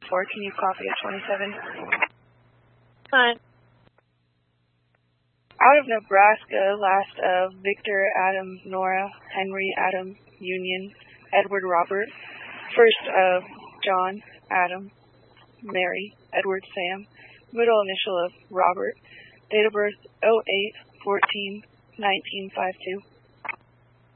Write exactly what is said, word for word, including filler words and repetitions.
four, can you copy at twenty-seven? Fine. Out of Nebraska, last of Victor, Adam, Nora, Henry, Adam, Union, Edward, Robert. First of John, Adam, Mary, Edward, Sam. Middle initial of Robert. Date of birth oh eight fourteen nineteen fifty-two.